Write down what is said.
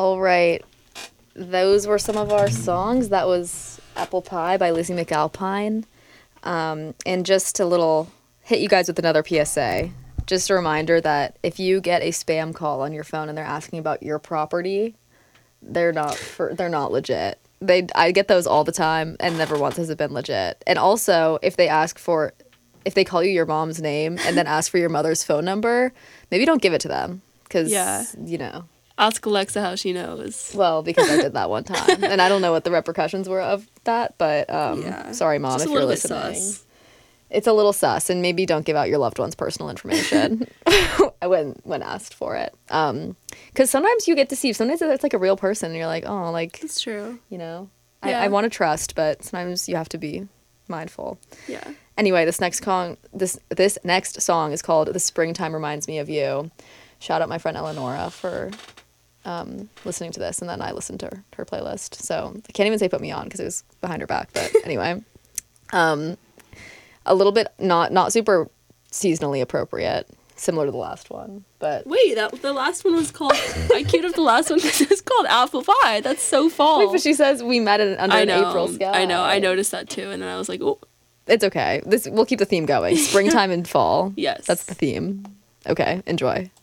All right. Those were some of our songs. That was Apple Pie by Lizzie McAlpine. And just a little hit you guys with another PSA. Just a reminder that if you get a spam call on your phone and they're asking about your property, they're not legit. I get those all the time, and never once has it been legit. And also, if they call you your mom's name and then ask for your mother's phone number, maybe don't give it to them because Ask Alexa how she knows. Well, because I did that one time, and I don't know what the repercussions were of that, but sorry, Mom, just if a you're little bit listening. sus. It's a little sus, and maybe don't give out your loved one's personal information when asked for it. Because sometimes you get deceived. Sometimes it's like a real person, and you're like, oh, like... That's true. Yeah. I want to trust, but sometimes you have to be mindful. Yeah. Anyway, this next song is called "The Springtime Reminds Me of You." Shout out my friend Eleonora for listening to this, and then I listened to her playlist. So I can't even say put me on because it was behind her back. But anyway, a little bit not super seasonally appropriate, similar to the last one. But wait, the last one was called. I queued up the last one because it's called Apple Pie. That's so fall. Wait, but she says we met under an April sky. I know. I noticed that too, and then I was like, oh. It's okay. We'll keep the theme going. Springtime and fall. Yes. That's the theme. Okay, enjoy.